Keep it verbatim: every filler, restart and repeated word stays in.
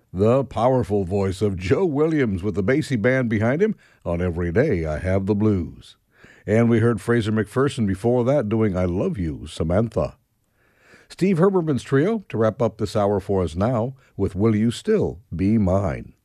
The powerful voice of Joe Williams with the Basie Band behind him on Every Day I Have the Blues. And we heard Fraser McPherson before that doing I Love You, Samantha. Steve Herberman's trio to wrap up this hour for us now with Will You Still Be Mine?